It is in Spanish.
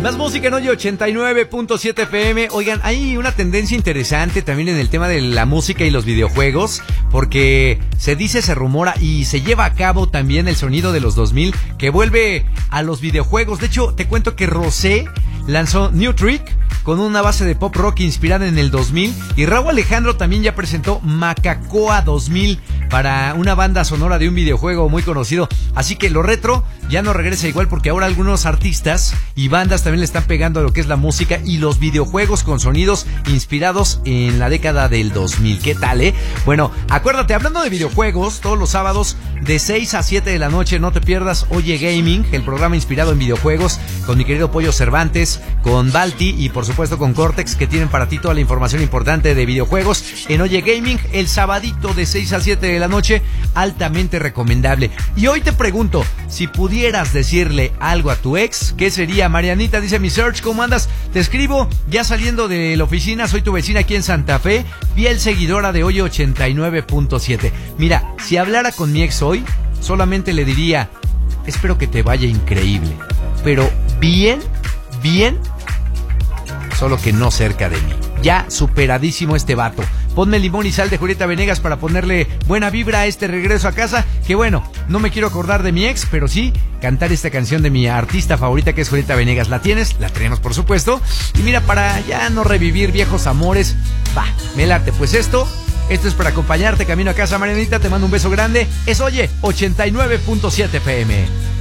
Más música en Oye 89.7 FM. Oigan, hay una tendencia interesante también en el tema de la música y los videojuegos, porque se dice, se rumora y se lleva a cabo también el sonido de los 2000 que vuelve a los videojuegos. De hecho, te cuento que Rosé lanzó New Trick con una base de pop rock inspirada en el 2000, y Raúl Alejandro también ya presentó Macacoa 2000 para una banda sonora de un videojuego muy conocido. Así que lo retro ya no regresa igual, porque ahora algunos artistas y bandas también le están pegando a lo que es la música y los videojuegos con sonidos inspirados en la década del 2000. ¿Qué tal, Bueno, acuérdate, hablando de videojuegos, todos los sábados de 6 a 7 de la noche no te pierdas Oye Gaming, el programa inspirado en videojuegos, con mi querido Pollo Cervantes, con Balti y por supuesto con Cortex, que tienen para ti toda la información importante de videojuegos en Oye Gaming, el sabadito de 6 a 7 de la noche, altamente recomendable. Y hoy te pregunto, si pudieras decirle algo a tu ex, ¿qué sería? Marianita dice: mi Search, ¿cómo andas? Te escribo ya saliendo de la oficina, soy tu vecina aquí en Santa Fe, fiel seguidora de Oye 89.7. Mira, si hablara con mi ex hoy, solamente le diría: espero que te vaya increíble, pero bien, solo que no cerca de mí. Ya superadísimo este vato. Ponme limón y sal de Julieta Venegas para ponerle buena vibra a este regreso a casa. Que bueno, no me quiero acordar de mi ex, pero sí cantar esta canción de mi artista favorita, que es Julieta Venegas. ¿La tienes? La tenemos, por supuesto. Y mira, para ya no revivir viejos amores, me late. Pues esto es para acompañarte camino a casa, Marianita. Te mando un beso grande. Es Oye 89.7 FM.